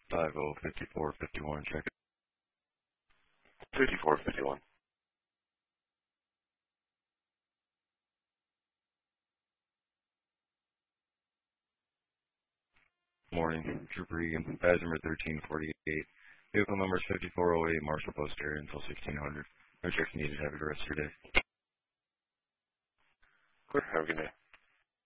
505451, check it. 5451. Morning, Trooper Egan, Azimuth 1348. Vehicle number is 5408, Marshall Post area until 1600. No check needed. Have a good rest of your day. Clear. Have a good day.